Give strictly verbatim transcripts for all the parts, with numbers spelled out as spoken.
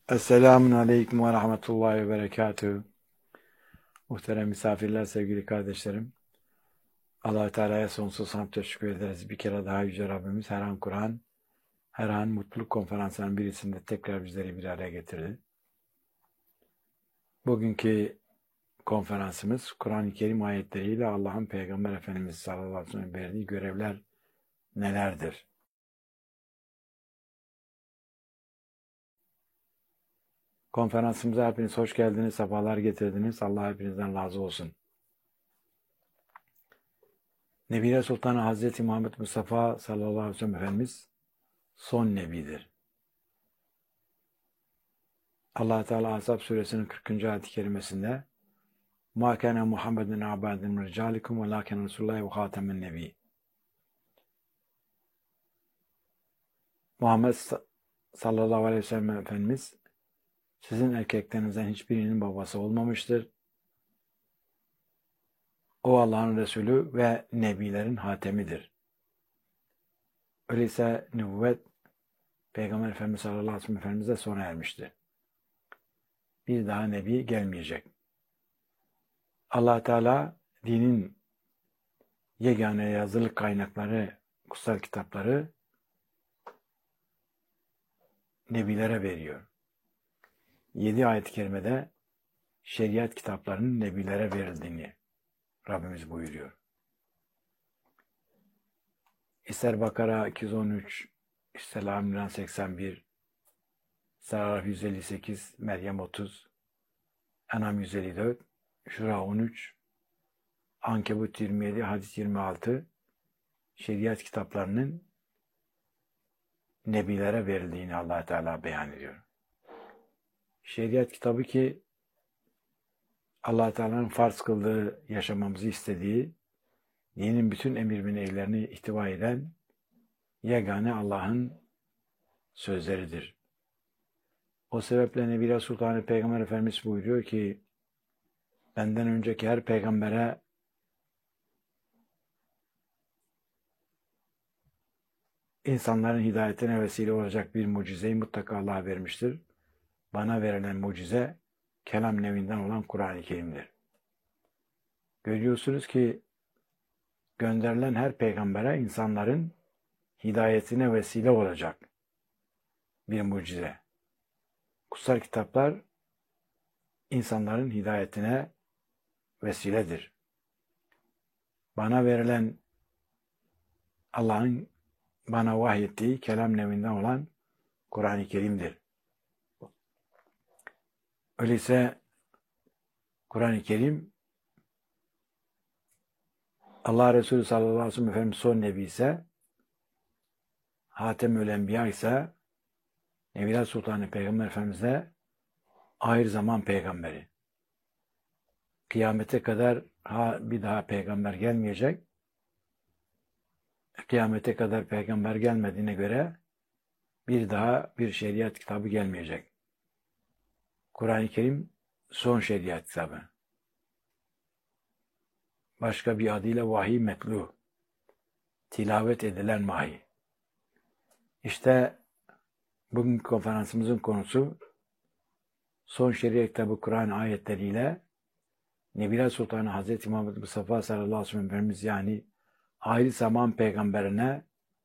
Esselamun Aleyküm ve Rahmetullahi ve Berekatühü. Muhterem misafirler, sevgili kardeşlerim. Allah-u Teala'ya sonsuz hamd teşekkür ederiz. Bir kere daha Yüce Rabbimiz her an Kur'an, her an mutluluk konferansının birisinde tekrar bizleri bir araya getirdi. Bugünkü konferansımız Kur'an-ı Kerim ayetleriyle Allah'ın Peygamber Efendimiz sallallahu aleyhi ve sellem verdiği görevler nelerdir? Konferansımıza hepiniz hoş geldiniz, sefalar getirdiniz. Allah hepinizden razı olsun. Nebine Sultanı Hazreti Muhammed Mustafa sallallahu aleyhi ve sellem Efendimiz son nebidir. Allah Teala Ahzab suresinin kırkıncı ayet-i kerimesinde "Ma kana Muhammedun abaden min ricalikum velakin Resulullah ve hatemen nebi." Muhammed sallallahu aleyhi ve sellem Efendimiz sizin erkeklerinizden hiçbirinin babası olmamıştır. O Allah'ın Resulü ve nebilerin hatemidir. Öyleyse nübüvvet Peygamber Efendimiz sallallahu aleyhi ve sellem Efendimiz'e sona ermiştir. Bir daha nebi gelmeyecek. Allah Teala dinin yegane yazılı kaynakları, kutsal kitapları nebilere veriyor. Yedi ayet-i kerimede şeriat kitaplarının nebilere verildiğini Rabbimiz buyuruyor. İster Bakara iki yüz on üç, ister Ali seksen bir, ister Araf yüz elli sekiz, Meryem otuz, En'am yüz elli dört, Şura on üç, Ankebut yirmi yedi, Hadis yirmi altı, şeriat kitaplarının nebilere verildiğini Allah Teala beyan ediyor. Şeriat kitabı ki Allah Teala'nın farz kıldığı, yaşamamızı istediği, dinin bütün emir ve nehirlerini ihtiva eden yegane Allah'ın sözleridir. O sebeple Nebi Sultanı Peygamber Efendimiz buyuruyor ki, benden önceki her peygambere insanların hidayetine vesile olacak bir mucizeyi mutlaka Allah vermiştir. Bana verilen mucize, kelam nevinden olan Kur'an-ı Kerim'dir. Görüyorsunuz ki, gönderilen her peygambere insanların hidayetine vesile olacak bir mucize. Kutsal kitaplar insanların hidayetine vesiledir. Bana verilen Allah'ın bana vahyettiği kelam nevinden olan Kur'an-ı Kerim'dir. Öyleyse Kur'an-ı Kerim Allah Resulü sallallahu aleyhi ve sellem Efendimiz son nebi ise, Hatem-ül Enbiya ise Nebiler Sultanı Peygamber Efendimiz de ahir zaman peygamberi. Kıyamete kadar ha, bir daha peygamber gelmeyecek. Kıyamete kadar peygamber gelmediğine göre bir daha bir şeriat kitabı gelmeyecek. Kur'an-ı Kerim son şeriat kitabı. Başka bir adıyla vahiy metlu. Tilavet edilen vahiy. İşte bugünkü konferansımızın konusu son şeriat kitabı Kur'an ayetleriyle Nebiler Sultanı Hazreti Muhammed Mustafa sallallahu aleyhi ve sellem Efendimiz yani ahir zaman peygamberine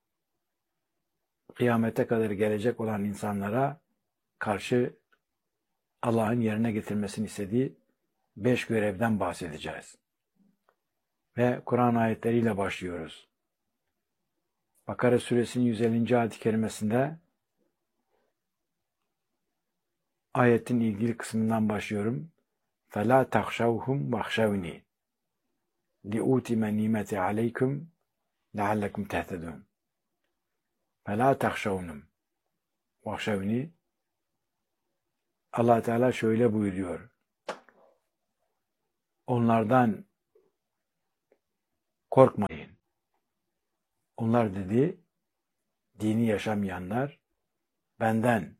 kıyamete kadar gelecek olan insanlara karşı Allah'ın yerine getirmesini istediği beş görevden bahsedeceğiz. Ve Kur'an ayetleriyle başlıyoruz. Bakara suresinin yüz ellinci ayet-i kerimesinde ayetin ilgili kısmından başlıyorum. فَلَا تَخْشَوْهُمْ وَخْشَوْنِي لِعُوتِمَ نِيمَةِ عَلَيْكُمْ لَعَلَّكُمْ تَهْتَدُونَ فَلَا تَخْشَوْنُمْ وَخْشَوْنِي Allah Teala şöyle buyuruyor. Onlardan korkmayın. Onlar dedi, dini yaşamayanlar, benden,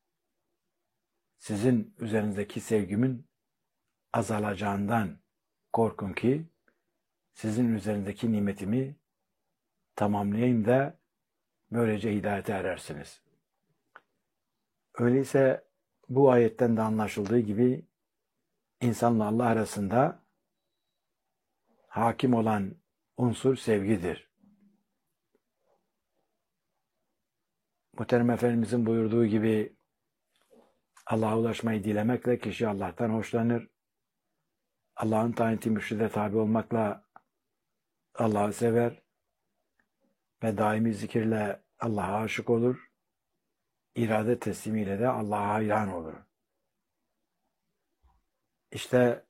sizin üzerinizdeki sevgimin azalacağından korkun ki, sizin üzerindeki nimetimi tamamlayayım da böylece hidayete erersiniz. Öyleyse bu ayetten de anlaşıldığı gibi insanla Allah arasında hakim olan unsur sevgidir. Muhterem Efendimizin buyurduğu gibi Allah'a ulaşmayı dilemekle kişi Allah'tan hoşlanır. Allah'ın tayin ettiği mürşide tabi olmakla Allah'ı sever ve daimi zikirle Allah'a aşık olur. İrade teslimiyle de Allah'a hayran olur. İşte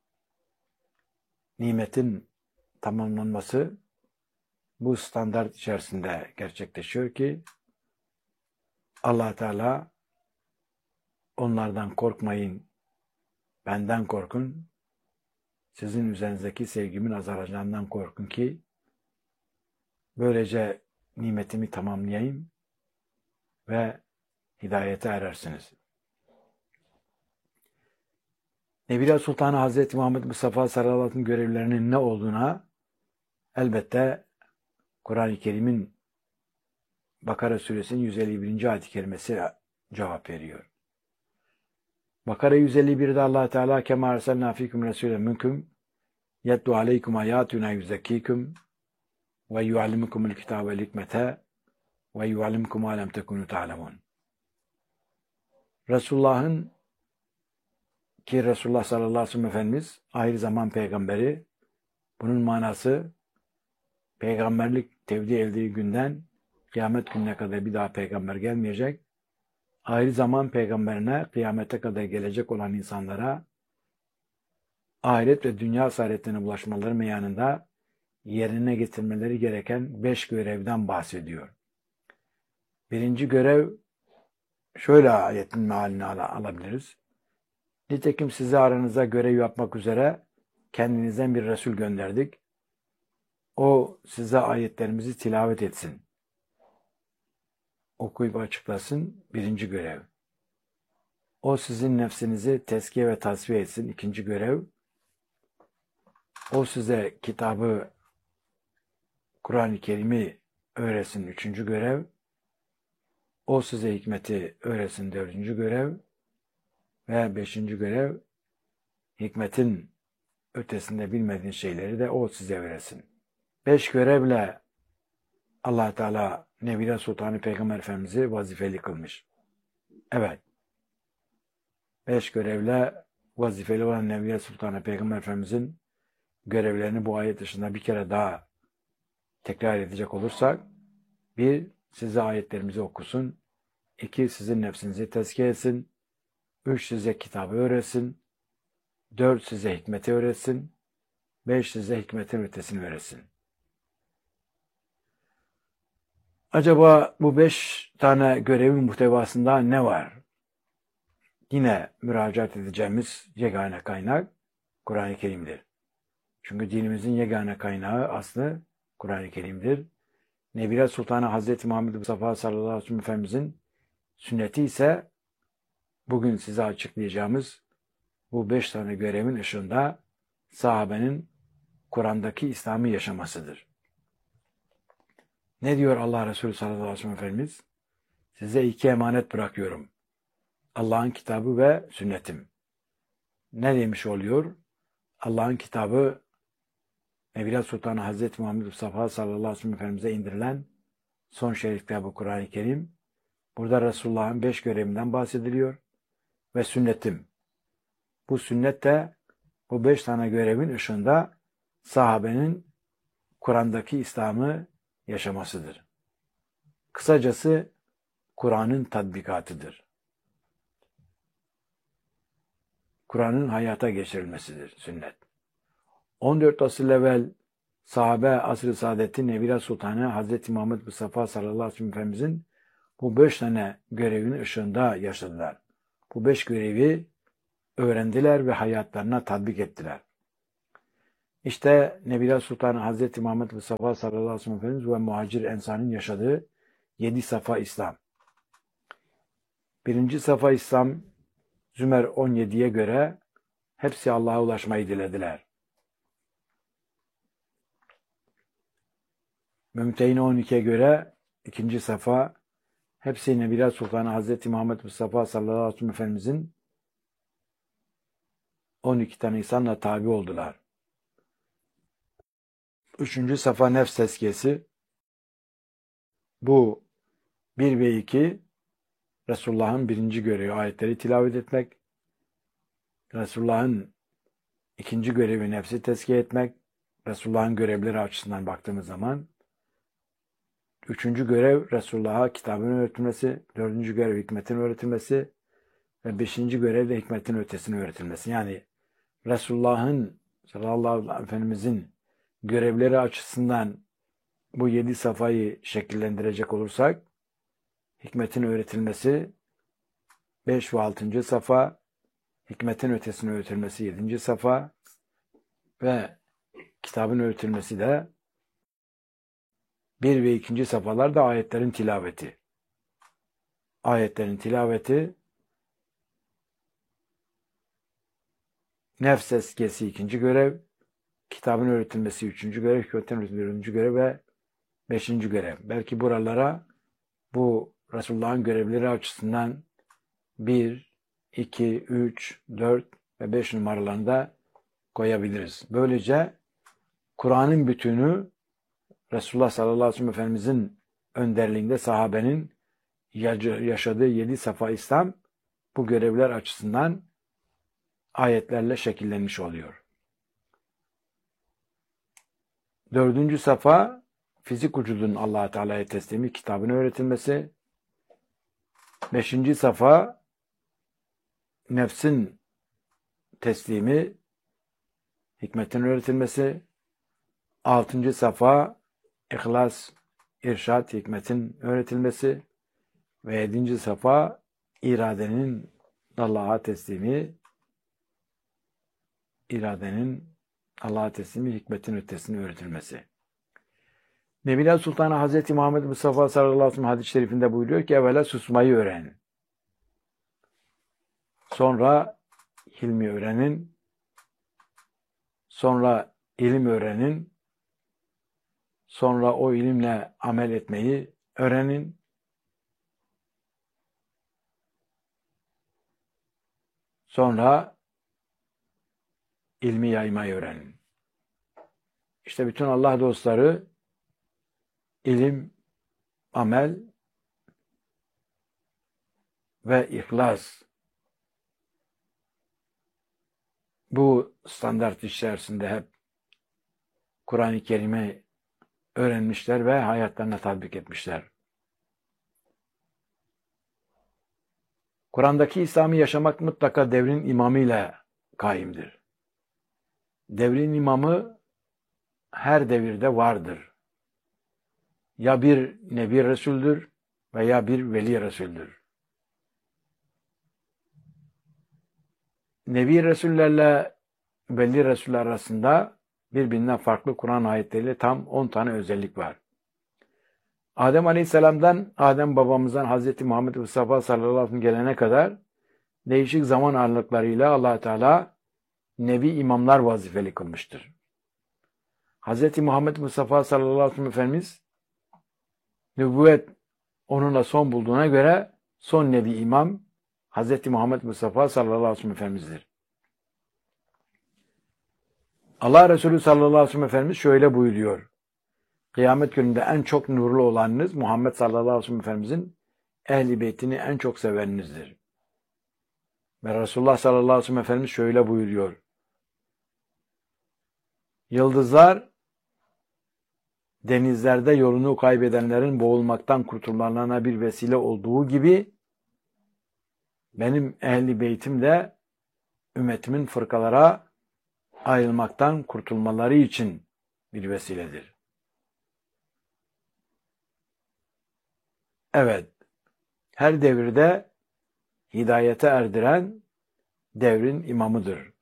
nimetin tamamlanması bu standart içerisinde gerçekleşiyor ki Allah Teala onlardan korkmayın, benden korkun, sizin üzerinizdeki sevgimin azalacağından korkun ki böylece nimetimi tamamlayayım ve hidayete erersiniz. Nebiler Sultanı Hazreti Muhammed Mustafa sallallahu aleyhi ve sellem görevlerinin ne olduğuna elbette Kur'an-ı Kerim'in Bakara suresinin yüz elli birinci ayet-i kerimesi cevap veriyor. Bakara yüz elli birde Allah Teala kema arsalna fikum rasulen minkum yetlu aleykum ayatuna yuzekkikum ve yuallimukumul kitabe vel hikmete ve yuallimukum ma lem tekunu ta'lemun. Resulullah'ın ki Resulullah sallallahu aleyhi ve sellem Efendimiz ahir zaman peygamberi, bunun manası peygamberlik tevdi edildiği günden kıyamet gününe kadar bir daha peygamber gelmeyecek. Ahir zaman peygamberine kıyamete kadar gelecek olan insanlara ahiret ve dünya saadetine ulaşmaları meyanında yerine getirmeleri gereken beş görevden bahsediyor. Birinci görev şöyle ayetin mealini al alabiliriz. Nitekim size aranıza görev yapmak üzere kendinizden bir Resul gönderdik. O size ayetlerimizi tilavet etsin. Okuyup açıklasın. Birinci görev. O sizin nefsinizi tezkiye ve tasfiye etsin. İkinci görev. O size kitabı, Kur'an-ı Kerim'i öğretsin. Üçüncü görev. O size hikmeti öğretsin. Dördüncü görev. Ve beşinci görev, hikmetin ötesinde bilmediğin şeyleri de o size öğretsin. Beş görevle Allah Teala Nebiler Sultanı Peygamber Efendimiz'i vazifeli kılmış. Evet. Beş görevle vazifeli olan Nebiler Sultanı Peygamber Efendimiz'in görevlerini bu ayet dışında bir kere daha tekrar edecek olursak, bir, size ayetlerimizi okusun. İki, sizin nefsinizi tezkiye etsin. Üç, size kitabı öğretsin. Dört, size hikmeti öğretsin. Beş, size hikmetin ötesini öğretsin. Acaba bu beş tane görevin muhtevasında ne var? Yine müracaat edeceğimiz yegane kaynak Kur'an-ı Kerim'dir. Çünkü dinimizin yegane kaynağı aslı Kur'an-ı Kerim'dir. Nebiler Sultanı Hazreti Muhammed Mustafa sallallahu aleyhi ve sellem Efendimizin sünneti ise bugün size açıklayacağımız bu beş tane görevin ışığında sahabenin Kur'an'daki İslam'ı yaşamasıdır. Ne diyor Allah Resulü sallallahu aleyhi ve sellem Efendimiz? Size iki emanet bırakıyorum. Allah'ın kitabı ve sünnetim. Ne demiş oluyor? Allah'ın kitabı Nebiler Sultanı Hazreti Muhammed Mustafa sallallahu aleyhi ve sellem Efendimiz'e indirilen son şerif kitabı Kur'an-ı Kerim. Burada Resulullah'ın beş görevinden bahsediliyor. Ve sünnetim. Bu sünnet de bu beş tane görevin ışığında sahabenin Kur'an'daki İslam'ı yaşamasıdır. Kısacası Kur'an'ın tatbikatıdır. Kur'an'ın hayata geçirilmesidir sünnet. on dört asır evvel sahabe asr-ı saadeti Nebiler Sultanı Hazreti Muhammed Mustafa sallallahu aleyhi ve sellem Efendimizin bu beş tane görevin ışığında yaşadılar. Bu beş görevi öğrendiler ve hayatlarına tatbik ettiler. İşte Nebiler Sultanı Hazreti Muhammed Mustafa sallallahu aleyhi ve sellem Efendimiz ve muhacir ensarın yaşadığı yedi safa İslam. Birinci safa İslam Zümer on yediye göre hepsi Allah'a ulaşmayı dilediler. Mümtehine on ikiye göre ikinci safa hepsi Nebiler Sultanı Hazreti Muhammed Mustafa sallallahu aleyhi ve sellem Efendimizin on iki tane insanla tabi oldular. Üçüncü safa nefs tezkiyesi. Bu bir ve iki Resulullah'ın birinci görevi ayetleri tilavet etmek. Resulullah'ın ikinci görevi nefsi tezkiye etmek. Resulullah'ın görevleri açısından baktığımız zaman. Üçüncü görev Resulullah'a kitabın öğretilmesi. Dördüncü görev hikmetin öğretilmesi. Ve beşinci görev de hikmetin ötesini öğretilmesi. Yani Resulullah'ın sallallahu aleyhi ve sellem Efendimizin görevleri açısından bu yedi safayı şekillendirecek olursak hikmetin öğretilmesi beş ve altıncı safa, hikmetin ötesini öğretilmesi yedinci safa ve kitabın öğretilmesi de bir ve ikinci safhalar da ayetlerin tilaveti. Ayetlerin tilaveti nefs tezkiyesi ikinci görev, kitabın öğretilmesi üçüncü görev, hikmetin öğretilmesi dördüncü görev ve beşinci görev. Belki buralara bu Resulullah'ın görevleri açısından bir, iki, üç, dört ve beş numaralarını da koyabiliriz. Böylece Kur'an'ın bütünü Resulullah sallallahu aleyhi ve sellem Efendimizin önderliğinde sahabenin yaşadığı yedi safa İslam bu görevler açısından ayetlerle şekillenmiş oluyor. Dördüncü safa fizik vücudun Allah-u Teala'ya teslimi, kitabın öğretilmesi. Beşinci safa nefsin teslimi, hikmetin öğretilmesi. Altıncı safa ihlas, irşad, hikmetin öğretilmesi. Ve yedinci safa iradenin Allah'a teslimi, iradenin Allah'a teslimi, hikmetin ötesini öğretilmesi. Nebiler Sultanı Hazreti Muhammed Mustafa sallallahu aleyhi ve sellem hadis-i şerifinde buyuruyor ki evvela susmayı öğrenin. Sonra hilmi öğrenin. Sonra ilim öğrenin. Sonra o ilimle amel etmeyi öğrenin. Sonra ilmi yaymayı öğrenin. İşte bütün Allah dostları ilim, amel ve ihlas bu standart içerisinde hep Kur'an-ı Kerim'i öğrenmişler ve hayatlarına tatbik etmişler. Kur'an'daki İslam'ı yaşamak mutlaka devrin imamıyla kaimdir. Devrin imamı her devirde vardır. Ya bir Nebi Resul'dür veya bir Veli Resul'dür. Nebi Resul'lerle Veli Resul'ler arasında birbirinden farklı Kur'an ayetleriyle tam on tane özellik var. Adem Aleyhisselam'dan, Adem babamızdan Hazreti Muhammed Mustafa sallallahu aleyhi ve sellem gelene kadar değişik zaman aralıklarıyla Allah Teala Nebi imamlar vazifeli kılmıştır. Hazreti Muhammed Mustafa sallallahu aleyhi ve sellem Efendimiz nübüvvet onunla son bulduğuna göre son Nebi imam Hazreti Muhammed Mustafa sallallahu aleyhi ve sellem Efendimiz'dir. Allah Resulü sallallahu aleyhi ve sellem Efendimiz şöyle buyuruyor. Kıyamet gününde en çok nurlu olanınız Muhammed sallallahu aleyhi ve sellem Efendimiz'in ehl-i beytini en çok seveninizdir. Ve Resulullah sallallahu aleyhi ve sellem Efendimiz şöyle buyuruyor. Yıldızlar denizlerde yolunu kaybedenlerin boğulmaktan kurtulmalarına bir vesile olduğu gibi benim ehl-i beytim de ümmetimin fırkalara ayrılmaktan kurtulmaları için bir vesiledir. Evet, her devirde hidayete erdiren devrin imamıdır.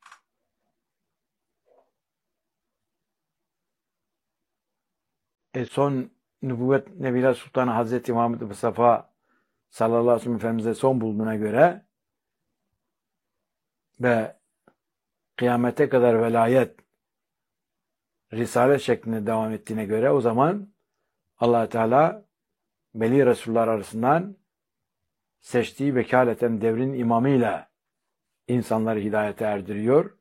E son nübüvvet Nebiler Sultanı Hazreti Muhammed Mustafa sallallahu aleyhi ve sellem Efendimiz'e son bulduğuna göre ve kıyamete kadar velayet risalet şeklinde devam ettiğine göre o zaman Allah Teala Veli Resuller arasından seçtiği vekaleten devrin imamıyla insanları hidayete erdiriyor.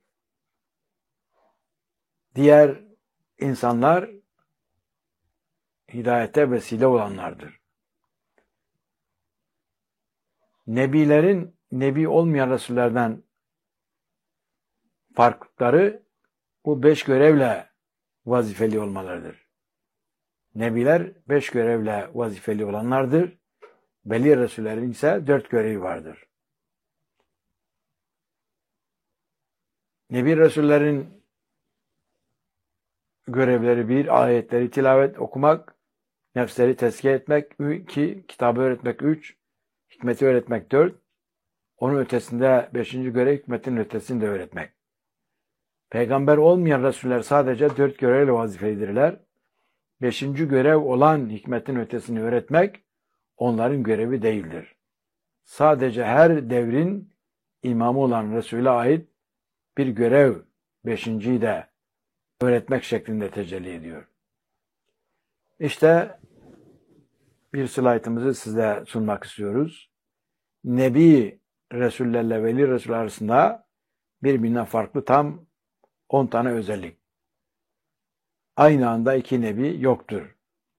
Diğer insanlar hidayete vesile olanlardır. Nebilerin nebi olmayan Resullerden farkları bu beş görevle vazifeli olmalarıdır. Nebiler beş görevle vazifeli olanlardır. Veli Resullerin ise dört görevi vardır. Nebi Resullerin görevleri bir, ayetleri tilavet, okumak, nefsleri tezkiye etmek, iki, kitabı öğretmek, üç, hikmeti öğretmek, dört, onun ötesinde beşinci görev hikmetin ötesini de öğretmek. Peygamber olmayan Resuller sadece dört görevle vazifelidirler. Beşinci görev olan hikmetin ötesini öğretmek onların görevi değildir. Sadece her devrin imamı olan Resul'e ait bir görev beşinciyi de öğretmek şeklinde tecelli ediyor. İşte bir slaytımızı size sunmak istiyoruz. Nebi Resullerle Veli Resul arasında birbirinden farklı tam on tane özellik. Aynı anda iki nebi yoktur.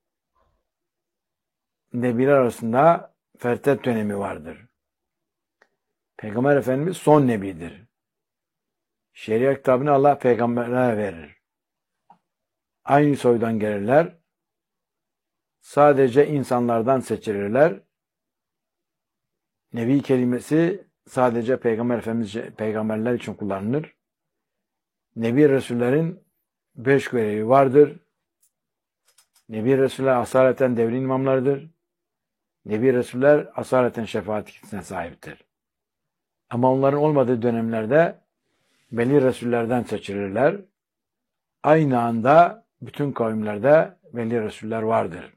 Nebiler arasında fertet dönemi vardır. Peygamber Efendimiz son nebidir. Şeriat kitabını Allah peygamberlere verir. Aynı soydan gelirler. Sadece insanlardan seçilirler. Nebi kelimesi sadece Peygamber Efendimiz peygamberler için kullanılır. Nebi Resullerin beş görevi vardır. Nebi Resuller asaleten devrin imamlarıdır. Nebi Resuller asaleten şefaat yetkisine sahiptir. Ama onların olmadığı dönemlerde Veli Resullerden seçilirler. Aynı anda bütün kavimlerde Veli Resuller vardır.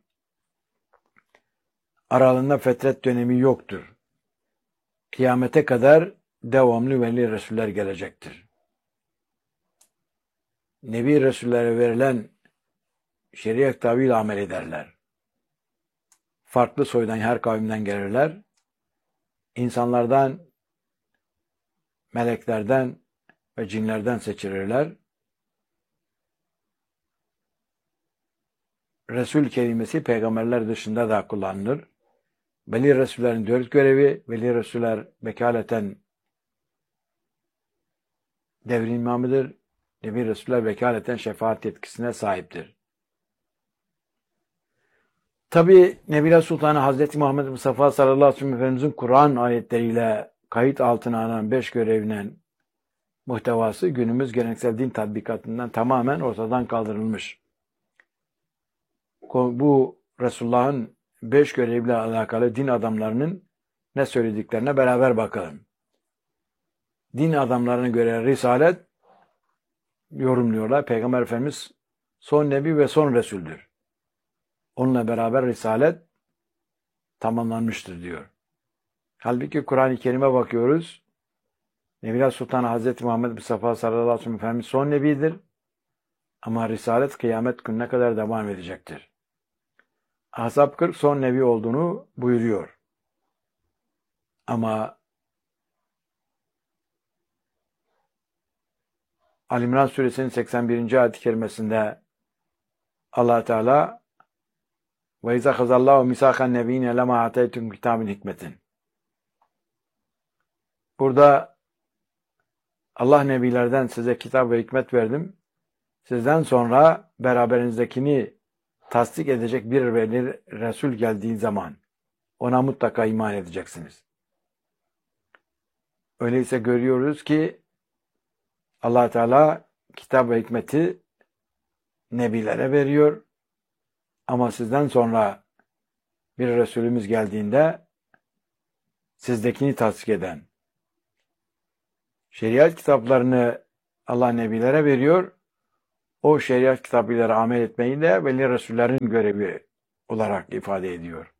Aralarında fetret dönemi yoktur. Kıyamete kadar devamlı Veli Resuller gelecektir. Nebi Resullere verilen şeriat kitabıyla amel ederler. Farklı soydan, her kavimden gelirler. İnsanlardan, meleklerden ve cinlerden seçilirler. Resul kelimesi peygamberler dışında da kullanılır. Veli Resullerin dört görevi, Veli Resuller vekaleten devrin imamıdır. Nebi Resuller vekaleten şefaat yetkisine sahiptir. Tabi Nebiler Sultanı Hazreti Muhammed Mustafa sallallahu aleyhi ve sellem Efendimizin Kur'an ayetleriyle kayıt altına alınan beş görevinin muhtevası günümüz geleneksel din tatbikatından tamamen ortadan kaldırılmış. Bu Resulullah'ın beş göreviyle alakalı din adamlarının ne söylediklerine beraber bakalım. Din adamlarına göre Risalet yorumluyorlar. Peygamber Efendimiz son Nebi ve son Resul'dür. Onunla beraber Risalet tamamlanmıştır diyor. Halbuki Kur'an-ı Kerim'e bakıyoruz. Nebiler Sultanı Hazreti Muhammed Mustafa sallallahu aleyhi ve sellem Efendimiz son Nebidir. Ama Risalet kıyamet gününe kadar devam edecektir. Ahzab kırk son Nebi olduğunu buyuruyor. Ama Ali-İmran suresinin seksen birinci ayet-i kerimesinde Allah Teala ve izâ khazallâhu misâkan nebiyine lemâ ateytum kitâbin hikmetin. Burada Allah nebilerden size kitap ve hikmet verdim. Sizden sonra beraberinizdekini tasdik edecek bir veli Resul geldiği zaman ona mutlaka iman edeceksiniz. Öyleyse görüyoruz ki Allah Teala kitap ve hikmeti nebilere veriyor. Ama sizden sonra bir Resulümüz geldiğinde sizdekini tasdik eden şeriat kitaplarını Allah nebilere veriyor. O şeriat kitaplarıyla amel etmeyi de veli Resullerin görevi olarak ifade ediyor.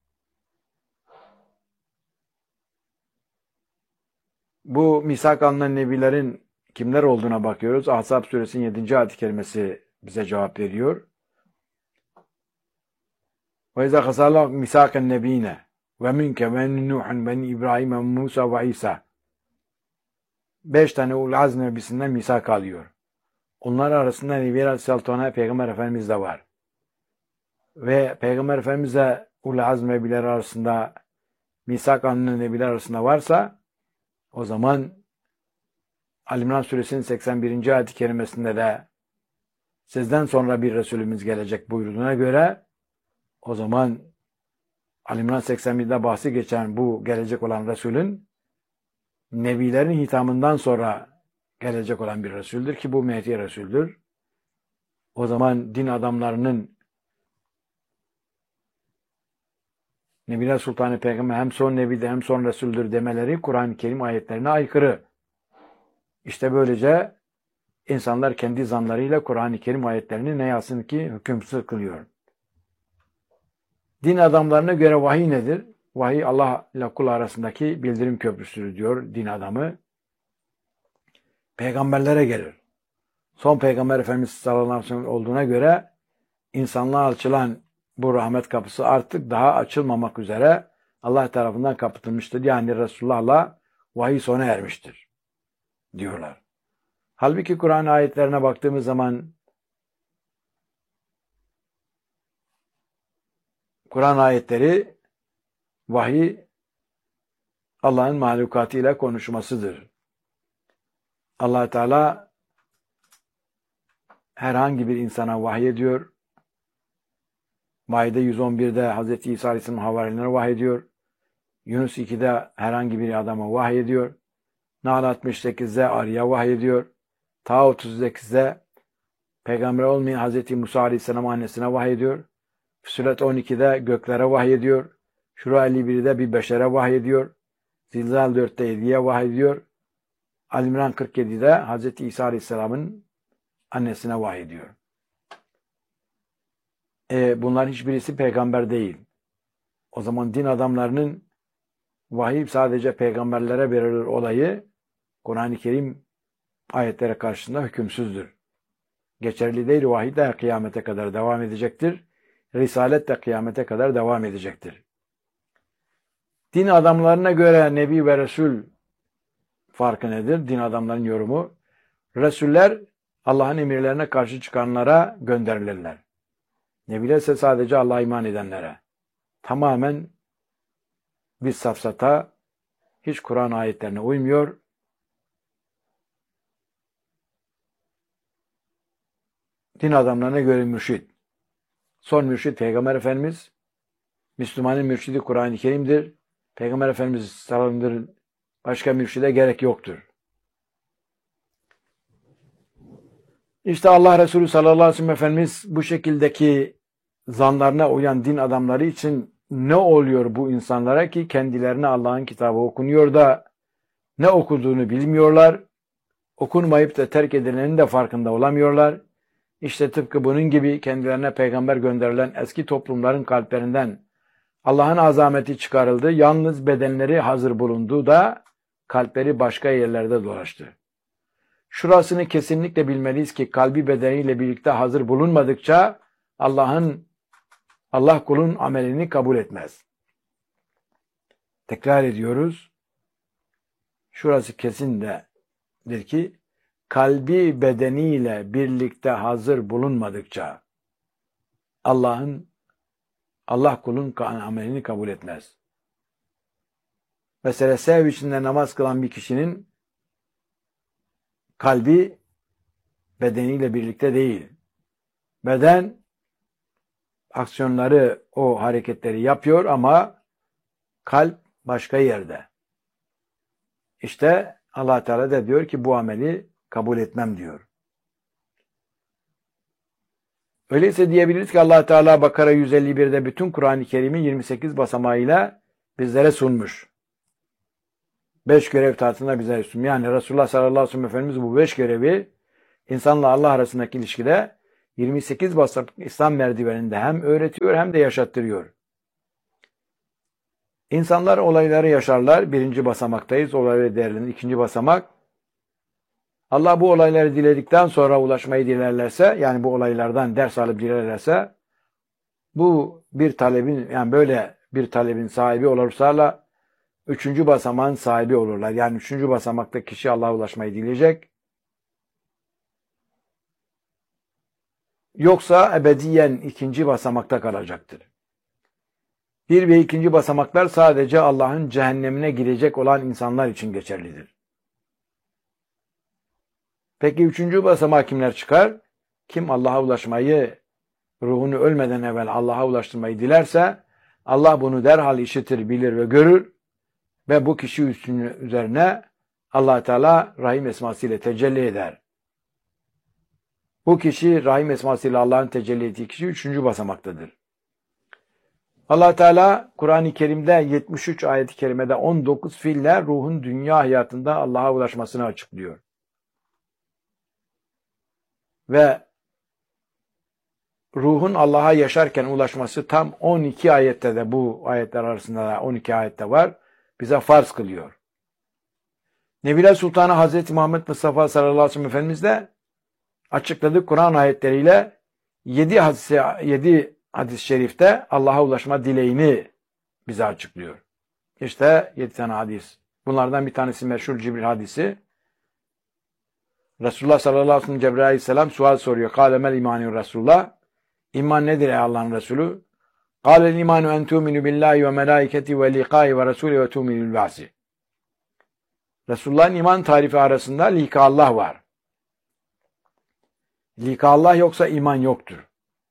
Bu misak alınan nebilerin kimler olduğuna bakıyoruz. Ahzab suresinin yedinci ayet-i kerimesi bize cevap veriyor. Ve izâ khazallâhu misâken nebîne ve minke ve min Nuh'un ve min İbrahim ve Musa ve İsa. Beş tane ulul azm nebisinden misak alıyor. Onlar arasında Nebi Aleyhisselatü Vesselam Peygamber Efendimiz de var. Ve Peygamber Efendimiz de ulul azm nebiler arasında, misak alınan nebiler arasında varsa, o zaman Ali İmran Suresinin seksen birinci ayet-i kerimesinde de sizden sonra bir Resulümüz gelecek buyurduğuna göre, o zaman Ali İmran seksen birde bahsi geçen bu gelecek olan Resulün Nebilerin hitamından sonra gelecek olan bir Resul'dür ki bu Mehdi Resul'dür. O zaman din adamlarının Nebiler Sultanı Peygamber hem son Nebi'de hem son Resul'dür demeleri Kur'an-ı Kerim ayetlerine aykırı. İşte böylece insanlar kendi zanlarıyla Kur'an-ı Kerim ayetlerini ne yazsın ki hükümsüz kılıyor. Din adamlarına göre vahiy nedir? Vahiy Allah ile kul arasındaki bildirim köprüsüdür diyor din adamı. Peygamberlere gelir. Son Peygamber Efendimiz sallallahu aleyhi ve sellem olduğuna göre insanlığa açılan bu rahmet kapısı artık daha açılmamak üzere Allah tarafından kapatılmıştır. Yani Resulullah'la vahiy sona ermiştir diyorlar. Halbuki Kur'an ayetlerine baktığımız zaman Kur'an ayetleri vahiy Allah'ın mahlukatıyla konuşmasıdır. Allah Teala herhangi bir insana vahiy ediyor. Maide yüz on birde Hazreti İsa Aleyhisselam havarilerine vahiy ediyor. Yunus ikide herhangi bir adama vahiy ediyor. Nahl altmış sekizde Arı'ya vahiy ediyor. Ta otuz sekizde peygamber olmayan Hazreti Musa Aleyhisselam annesine vahiy ediyor. Füsilet on ikide göklere vahiy ediyor. Şura elli birde bir beşere vahiy ediyor. Zilzal dörtte yediye vahiy ediyor. Ali İmran kırk yedide Hazreti İsa Aleyhisselam'ın annesine vahiy ediyor. E, bunların hiçbirisi peygamber değil. O zaman din adamlarının vahiy sadece peygamberlere verilir olayı Kur'an-ı Kerim ayetlere karşısında hükümsüzdür. Geçerli değil, vahiy de kıyamete kadar devam edecektir. Risalet de kıyamete kadar devam edecektir. Din adamlarına göre Nebi ve Resul farkı nedir? Din adamlarının yorumu. Resuller Allah'ın emirlerine karşı çıkanlara gönderilirler. Nebiler ise sadece Allah'a iman edenlere. Tamamen bir safsata, hiç Kur'an ayetlerine uymuyor. Din adamlarına göre mürşid. Son mürşid Peygamber Efendimiz. Müslümanın mürşidi Kur'an-ı Kerim'dir. Peygamber Efendimiz sallallahu başka mürşide gerek yoktur. İşte Allah Resulü sallallahu aleyhi ve sellem Efendimiz bu şekildeki zanlarına uyan din adamları için ne oluyor bu insanlara ki kendilerine Allah'ın kitabı okunuyor da ne okuduğunu bilmiyorlar. Okunmayıp da terk edilenin de farkında olamıyorlar. İşte tıpkı bunun gibi kendilerine peygamber gönderilen eski toplumların kalplerinden Allah'ın azameti çıkarıldı. Yalnız bedenleri hazır bulundu da kalpleri başka yerlerde dolaştı. Şurasını kesinlikle bilmeliyiz ki kalbi bedeniyle birlikte hazır bulunmadıkça Allah'ın Allah kulun amelini kabul etmez. Tekrar ediyoruz. Şurası kesin dedir ki kalbi bedeniyle birlikte hazır bulunmadıkça Allah'ın Allah kulun amelini kabul etmez. Mesela sev içinde namaz kılan bir kişinin kalbi bedeniyle birlikte değil. Beden aksiyonları, o hareketleri yapıyor ama kalp başka yerde. İşte Allah Teala da diyor ki bu ameli kabul etmem diyor. Öyleyse diyebiliriz ki Allah Teala Bakara yüz elli birde bütün Kur'an-ı Kerim'i yirmi sekiz basamağıyla bizlere sunmuş. Beş görev tahtında bizlere sunmuş. Yani Resulullah sallallahu aleyhi ve sellem Efendimiz bu beş görevi insanla Allah arasındaki ilişkide yirmi sekiz basamak İslam merdiveninde hem öğretiyor hem de yaşattırıyor. İnsanlar olayları yaşarlar. Birinci basamaktayız. Olayları değerlendir. İkinci basamak. Allah bu olayları diledikten sonra ulaşmayı dilerlerse, yani bu olaylardan ders alıp dilerlerse, bu bir talebin, yani böyle bir talebin sahibi olursalar, üçüncü basamağın sahibi olurlar. Yani üçüncü basamakta kişi Allah'a ulaşmayı dileyecek. Yoksa ebediyen ikinci basamakta kalacaktır. Bir ve ikinci basamaklar sadece Allah'ın cehennemine girecek olan insanlar için geçerlidir. Peki üçüncü basamağa kimler çıkar? Kim Allah'a ulaşmayı, ruhunu ölmeden evvel Allah'a ulaştırmayı dilerse, Allah bunu derhal işitir, bilir ve görür ve bu kişi üzerine Allah Teala Rahim esmasıyla tecelli eder. Bu kişi Rahim esmasıyla Allah'ın tecelli ettiği kişi üçüncü basamaktadır. Allah Teala Kur'an-ı Kerim'de yetmiş üç ayet-i kerimede on dokuz fiille ruhun dünya hayatında Allah'a ulaşmasını açıklıyor. Ve ruhun Allah'a yaşarken ulaşması tam on iki ayette de, bu ayetler arasında da on iki ayette var, bize farz kılıyor. Nebiler Sultanı Hazreti Muhammed Mustafa sallallahu aleyhi ve sellem Efendimiz de açıkladığı Kur'an ayetleriyle yedi hadis yedi hadis-i şerifte Allah'a ulaşma dileğini bize açıklıyor. İşte yedi tane hadis. Bunlardan bir tanesi meşhur Cibril hadisi. Resulullah sallallahu aleyhi ve sellem Cebrail aleyhisselam sual soruyor. Kâle mel imanü Resulullah. İman nedir ey Allah'ın Resulü? Kâle'l imanu en tu'minu billahi ve melâiketi ve liqâi ve rasûli ve tu'minul ba'si. Resulullah'ın iman tarifi arasında lika Allah var. Lika Allah yoksa iman yoktur.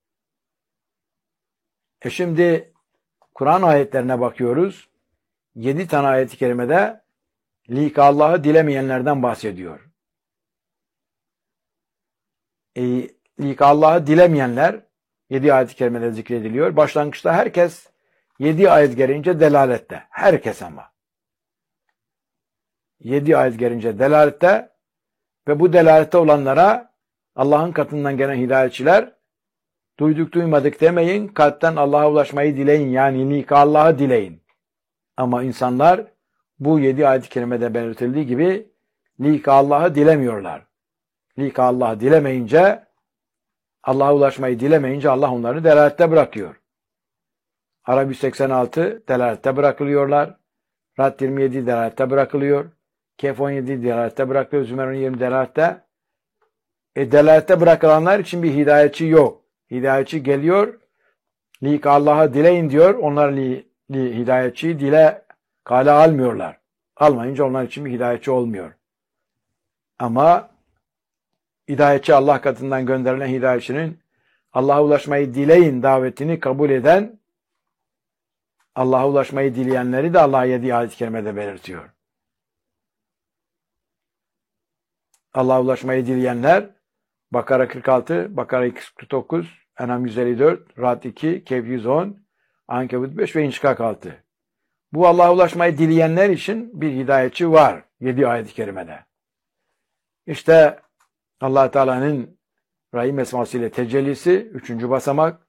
E şimdi Kur'an ayetlerine bakıyoruz. Yedi tane ayet-i kerimede lika Allah'ı dilemeyenlerden bahsediyor. E, lika Allah'ı dilemeyenler yedi ayet-i kerimede zikrediliyor. Başlangıçta herkes yedi ayet gelince delalette. Herkes ama. Yedi ayet gelince delalette ve bu delalette olanlara Allah'ın katından gelen hidayetçiler duyduk duymadık demeyin, kalpten Allah'a ulaşmayı dileyin, yani lika Allah'ı dileyin. Ama insanlar bu yedi ayet-i kerimede belirtildiği gibi lika Allah'ı dilemiyorlar. Lika Allah'ı dilemeyince, Allah'a ulaşmayı dilemeyince Allah onları delalette bırakıyor. Arab yüz seksen altı delalette bırakılıyorlar. Rad yirmi yedi delalette bırakılıyor. Kehf on yedi delalette bırakılıyor. Zümer on yirmi delalette. E delalette bırakılanlar için bir hidayetçi yok. Hidayetçi geliyor. Lika Allah'a dileyin diyor. Onlar li, li, hidayetçiyi dile kale almıyorlar. Almayınca onlar için bir hidayetçi olmuyor. Ama hidayetçi Allah katından gönderilen hidayetçinin Allah'a ulaşmayı dileyin davetini kabul eden, Allah'a ulaşmayı dileyenleri de Allah yedi ayet-i kerimede belirtiyor. Allah'a ulaşmayı dileyenler Bakara kırk altı, Bakara iki yüz kırk dokuz, En'am yüz elli dört, Ra'd iki, Kehf yüz on, Ankebut beş ve İnşikak altı. Bu Allah'a ulaşmayı dileyenler için bir hidayetçi var yedi ayet-i kerimede. İşte Allah Teala'nın Rahim esmasıyla tecellisi üçüncü basamak.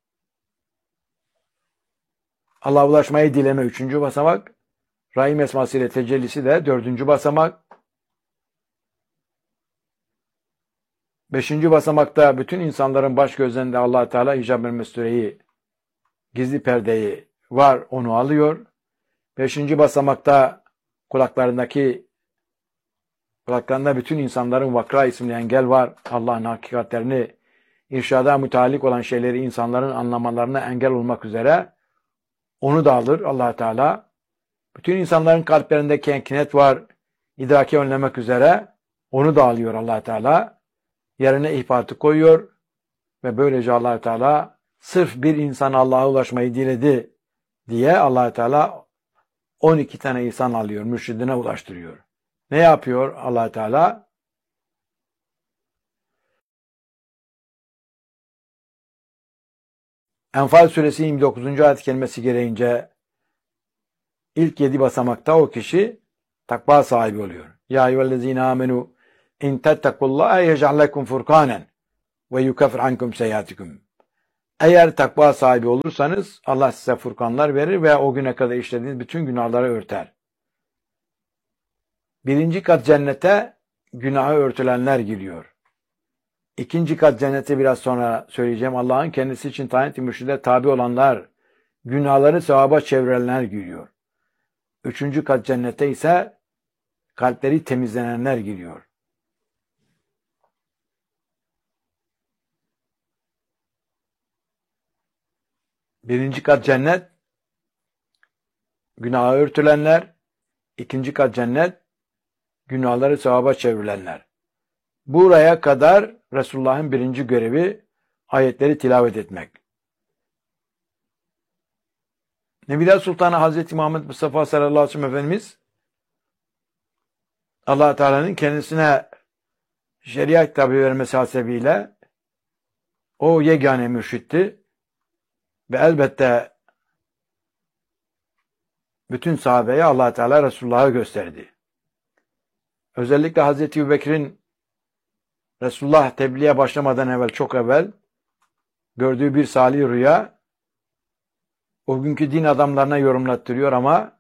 Allah'a ulaşmayı dileme üçüncü basamak. Rahim esmasıyla tecellisi de dördüncü basamak. Beşinci basamakta bütün insanların baş gözlerinde Allah Teala hicab-ı mestureyi, gizli perdeyi var, onu alıyor. Beşinci basamakta kulaklarındaki kulaklarında bütün insanların vakra isimli engel var. Allah'ın hakikatlerini, irşada müteallik olan şeyleri insanların anlamalarına engel olmak üzere onu da alır Allah Teala. Bütün insanların kalplerinde kenkinet var, idraki önlemek üzere onu da alıyor Allah Teala. Yerine ihbatı koyuyor ve böylece Allah Teala sırf bir insan Allah'a ulaşmayı diledi diye Allah Teala on iki tane insan alıyor, mürşidine ulaştırıyor. Ne yapıyor Allah Teala? Enfal suresi yirmi dokuzuncu ayet kelimesi gereğince ilk yedi basamakta o kişi takva sahibi oluyor. Ya eyyühellezine amenu in tettekullaha yec'al lekum furkanen ve yukaffir ankum seyyiatikum. Eğer takva sahibi olursanız Allah size furkanlar verir ve o güne kadar işlediğiniz bütün günahları örter. Birinci kat cennete günahı örtülenler giriyor. İkinci kat cennete biraz sonra söyleyeceğim. Allah'ın kendisi için tayin ettiği mürşide tabi olanlar günahları sevaba çevirenler giriyor. Üçüncü kat cennete ise kalpleri temizlenenler giriyor. Birinci kat cennet, günahı örtülenler. İkinci kat cennet, günahları sevaba çevrilenler. Buraya kadar Resulullah'ın birinci görevi ayetleri tilavet etmek. Nebiler Sultanı Hazreti Muhammed Mustafa sallallahu aleyhi ve sellem Efendimiz Allah Teala'nın kendisine şeriat kitabı vermesi hasebiyle o yegane mürşitti ve elbette bütün sahabeye Allah Teala Resulullah'ı gösterdi. Özellikle Hazreti Ebubekir'in Resulullah tebliğe başlamadan evvel, çok evvel gördüğü bir salih rüya o günkü din adamlarına yorumlattırıyor ama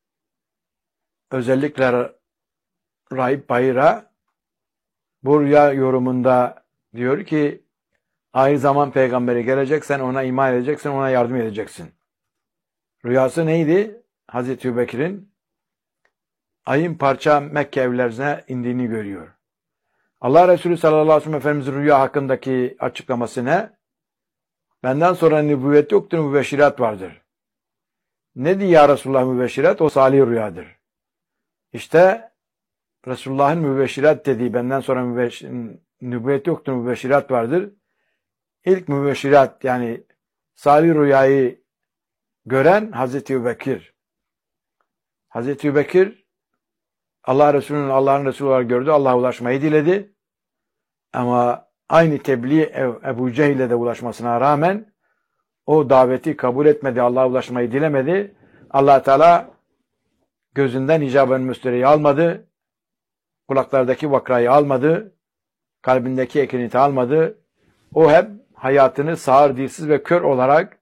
özellikle Rahip Bayır'a bu rüya yorumunda diyor ki ahir zaman peygamberi gelecek, sen ona iman edeceksin, ona yardım edeceksin. Rüyası neydi? Hazreti Ebubekir'in ayın parça Mekke evlerine indiğini görüyor. Allah Resulü sallallahu aleyhi ve sellem Efendimiz'in rüya hakkındaki açıklaması ne? Benden sonra nübüvvet yoktur, mübeşşirat vardır. Ne diyor ya Resulullah mübeşşirat? O salih rüyadır. İşte Resulullah'ın mübeşşirat dediği, benden sonra mübeş, nübüvvet yoktur, mübeşşirat vardır. İlk mübeşşirat, yani salih rüyayı gören Hazreti Ebubekir. Hazreti Ebubekir Allah Resulü'nün Allah'ın Resulü olarak gördü. Allah'a ulaşmayı diledi. Ama aynı tebliğ Ebu Cehil'e de ulaşmasına rağmen o daveti kabul etmedi. Allah'a ulaşmayı dilemedi. Allah Teala gözünden icab-ı müstereyi almadı. Kulaklardaki vakrayı almadı. Kalbindeki ekiniti almadı. O hep hayatını sağır, dilsiz ve kör olarak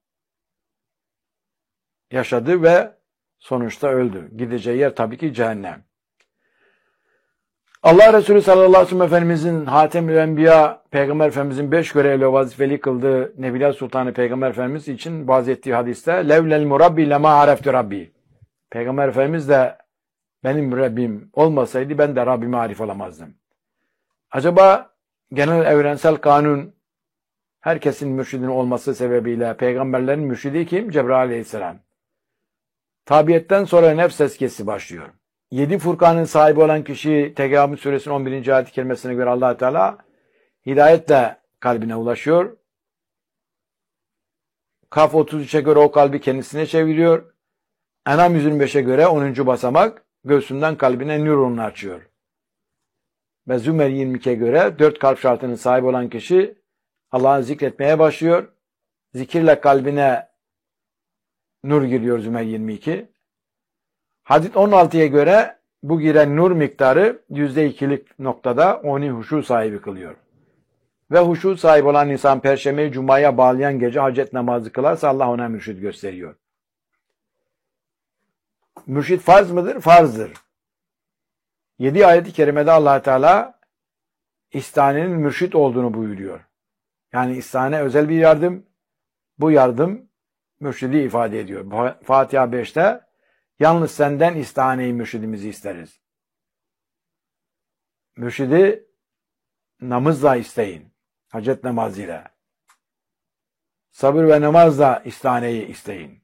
yaşadı ve sonuçta öldü. Gideceği yer tabii ki cehennem. Allah Resulü sallallahu aleyhi ve sellem Efendimizin Hatemül Enbiya, Peygamber Efendimizin beş görevli vazifeli kıldığı Nebiler Sultanı Peygamber Efendimiz için vaaz ettiği hadiste levlel murabbi lema areftu rabbi. Peygamber Efendimiz de benim Rabbim olmasaydı ben de Rabbimi arif olamazdım. Acaba genel evrensel kanun herkesin mürşidinin olması sebebiyle peygamberlerin mürşidi kim? Cebrail aleyhisselam. Tabiyetten sonra nefs tezkiyesi başlıyor. Yedi Furkan'ın sahibi olan kişi Tegabün suresinin on birinci ayet-i kerimesine göre Allah Teala hidayetle kalbine ulaşıyor. Kaf otuz üçe göre o kalbi kendisine çeviriyor. Enam yüz yirmi beşe göre onuncu basamak göğsünden kalbine nurunu açıyor. Ve Zümer yirmi ikiye göre dört kalp şartının sahibi olan kişi Allah'ı zikretmeye başlıyor. Zikirle kalbine nur giriyor Zümer yirmi iki. Hadis on altıya göre bu giren nur miktarı yüzde ikilik noktada onu huşu sahibi kılıyor. Ve huşu sahibi olan insan Perşembe'yi Cuma'ya bağlayan gece hacet namazı kılarsa Allah ona mürşid gösteriyor. Mürşid farz mıdır? Farzdır. Yedi ayet-i kerimede Allah Teala istanenin mürşid olduğunu buyuruyor. Yani istane özel bir yardım. Bu yardım mürşidi ifade ediyor. Fatiha beşte yalnız senden istane-i mürşidimizi isteriz. Mürşidi namazla isteyin. Hacet namazıyla. Sabır ve namazla istaneyi isteyin.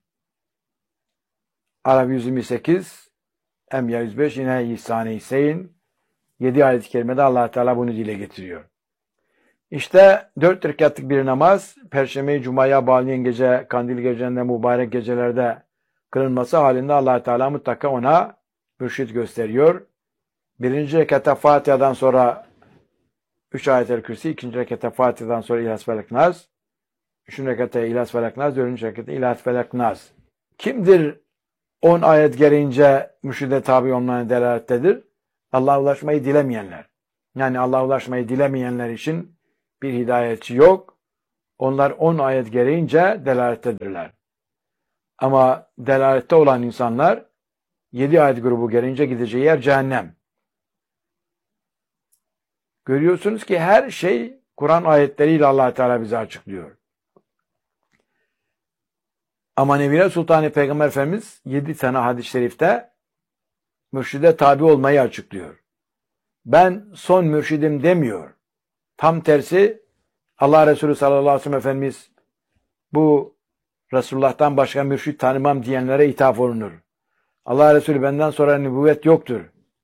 Arap yüz yirmi sekiz, Emya yüz beş yine istaneyi isteyin. Yedi ayet-i kerimede Allah Teala bunu dile getiriyor. İşte dört rekatlık bir namaz, Perşembe-i Cuma'ya bağlayan gece, kandil gecelerinde, mübarek gecelerde kılınması halinde Allah Teala mutlaka ona mürşid gösteriyor. Birinci rekata Fatiha'dan sonra üç ayet-el kürsi, ikinci rekata Fatiha'dan sonra İhlas Felak Nas, üçüncü rekata İhlas Felak Nas, dördüncü rekata İhlas Felak Nas. Kimdir on ayet gereğince mürşide tabi olmanın delalettedir? Allah'a ulaşmayı dilemeyenler. Yani Allah'a ulaşmayı dilemeyenler için bir hidayetçi yok. Onlar on ayet gereğince delalettedirler. Ama delalette olan insanlar yedi ayet grubu gereğince gideceği yer cehennem. Görüyorsunuz ki her şey Kur'an ayetleriyle Allah Teala bize açıklıyor. Ama Nebine Sultan Peygamber Efendimiz yedi tane hadis-i şerifte mürşide tabi olmayı açıklıyor. Ben son mürşidim demiyor. Tam tersi Allah Resulü sallallahu aleyhi ve sellem Efendimiz bu Resulullah'tan başka mürşid tanımam diyenlere ithaf olunur. Allah Resulü benden sonra nübüvvet yoktur.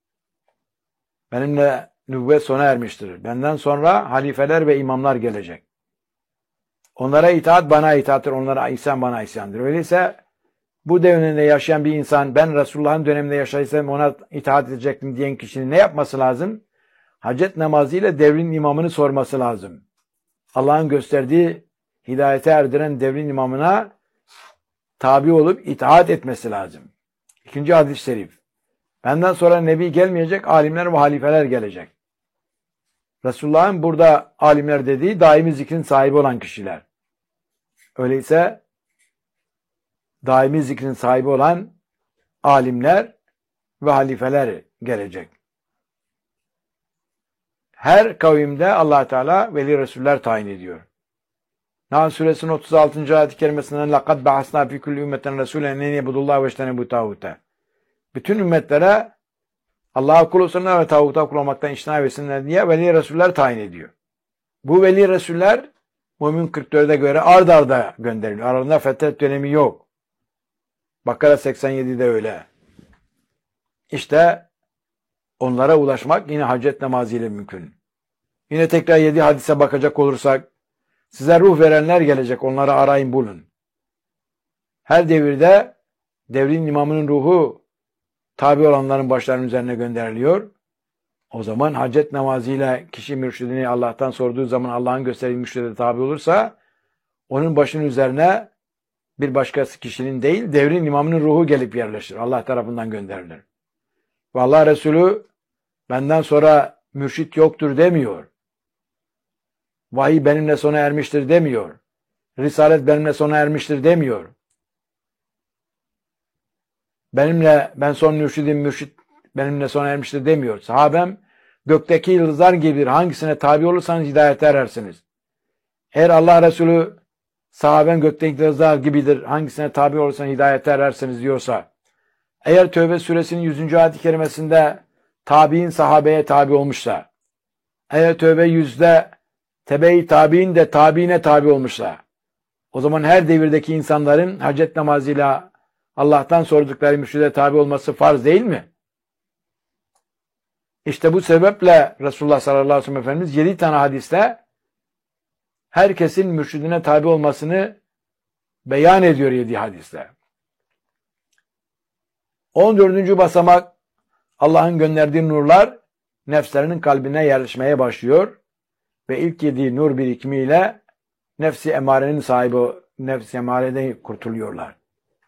Benimle nübüvvet sona ermiştir. Benden sonra halifeler ve imamlar gelecek. Onlara itaat bana itaattır. Onlara isyan bana isyandır. Öyleyse bu dönemde yaşayan bir insan ben Resulullah'ın döneminde yaşaysam ona itaat edecektim diyen kişinin ne yapması lazım? Hacet namazıyla devrin imamını sorması lazım. Allah'ın gösterdiği hidayete erdiren devrin imamına tabi olup itaat etmesi lazım. İkinci hadis-i şerif. Benden sonra Nebi gelmeyecek, alimler ve halifeler gelecek. Resulullah'ın burada alimler dediği daimi zikrin sahibi olan kişiler. Öyleyse daimi zikrin sahibi olan alimler ve halifeler gelecek. Her kavimde Allah Teala veli resuller tayin ediyor. Nahl suresinin otuz altıncı ayet-i kerimesinden لَقَدْ بَعَثْنَا فِي كُلِّ اُمَّةٍ رَسُولًا اَنْ يَعْبُدُوا اللّٰهَ وَاجْتَنِبُوا الطَّاغُوتَ. Bütün ümmetlere Allah'a kul olsunlar ve tağuta kul olmaktan içtina etsinler diye veli resuller tayin ediyor. Bu veli resuller Mümin kırk dörde göre ard arda gönderiliyor. Aralarında fetret dönemi yok. Bakara seksen yedide öyle. İşte onlara ulaşmak yine hacet namazıyla mümkün. Yine tekrar yedi hadise bakacak olursak size ruh verenler gelecek. Onları arayın bulun. Her devirde devrin imamının ruhu tabi olanların başlarının üzerine gönderiliyor. O zaman hacet namazıyla kişi mürşidini Allah'tan sorduğu zaman Allah'ın gösterdiği mürşide tabi olursa onun başının üzerine bir başkası kişinin değil devrin imamının ruhu gelip yerleşir. Allah tarafından gönderilir. Ve Allah Resulü benden sonra mürşit yoktur demiyor. Vahiy benimle sona ermiştir demiyor. Risalet benimle sona ermiştir demiyor. Benimle ben son mürşidim, mürşit benimle sona ermiştir demiyor. Sahabem gökteki yıldızlar gibidir. Hangisine tabi olursanız hidayete erersiniz. Eğer Allah Resulü sahabem gökteki yıldızlar gibidir. Hangisine tabi olursanız hidayete erersiniz diyorsa, eğer Tevbe suresinin yüzüncü ayet-i kerimesinde tabi'in sahabeye tabi olmuşsa, eğer Tevbe yüzde tebe-i tabi'in de tabi'ine tabi olmuşsa, o zaman her devirdeki insanların hacet namazıyla Allah'tan sordukları mürşide tabi olması farz değil mi? İşte bu sebeple Resulullah sallallahu aleyhi ve sellem Efendimiz yedi tane hadiste herkesin mürşidine tabi olmasını beyan ediyor yedi hadiste. on dördüncü basamak Allah'ın gönderdiği nurlar nefslerinin kalbine yerleşmeye başlıyor ve ilk yediği nur birikimiyle nefsi emarenin sahibi nefsi emareden kurtuluyorlar.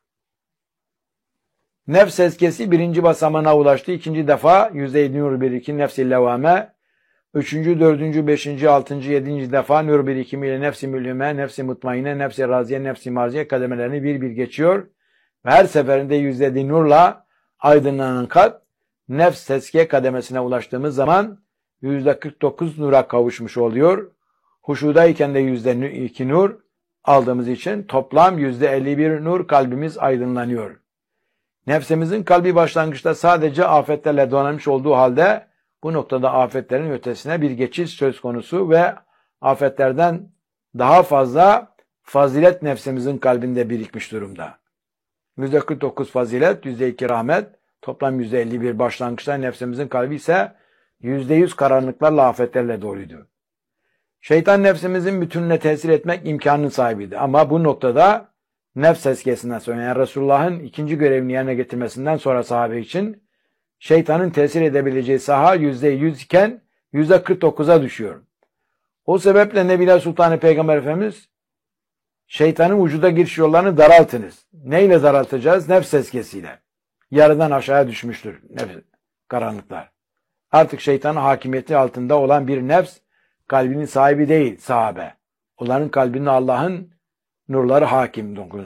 Nefs eskesi birinci basamağına ulaştı. İkinci defa yüzde yedi nur birikim nefsi levame. Üçüncü, dördüncü, beşinci, altıncı, yedinci defa nur birikimiyle nefsi mülhime, nefsi mutmaine, nefsi raziye, nefsi marziye kademelerini bir bir geçiyor. Ve her seferinde yüzde yedi nurla aydınlanan kat nefs teskiye kademesine ulaştığımız zaman yüzde kırk dokuz nura kavuşmuş oluyor. Huşudayken de yüzde iki nur aldığımız için toplam yüzde elli bir nur kalbimiz aydınlanıyor. Nefsimizin kalbi başlangıçta sadece afetlerle donanmış olduğu halde bu noktada afetlerin ötesine bir geçiş söz konusu ve afetlerden daha fazla fazilet nefsimizin kalbinde birikmiş durumda. yüzde kırk dokuz fazilet, yüzde iki rahmet, toplam yüzde elli bir başlangıçta nefsimizin kalbi ise yüzde yüz karanlıklarla afetlerle doluydu. Şeytan nefsimizin bütününe tesir etmek imkanının sahibiydi ama bu noktada nefs tezkiyesinden sonra yani Resulullah'ın ikinci görevini yerine getirmesinden sonra sahabe için şeytanın tesir edebileceği saha yüzde yüz iken yüzde kırk dokuza düşüyor. O sebeple Nebiler Sultanı Peygamber Efendimiz şeytanın vücuda giriş yollarını daraltınız. Neyle daraltacağız? Nefs tezkiyesiyle. Yarıdan aşağıya düşmüştür nefs, karanlıklar. Artık şeytanın hakimiyeti altında olan bir nefs kalbinin sahibi değil sahabe. Onların kalbinde Allah'ın nurları hakim.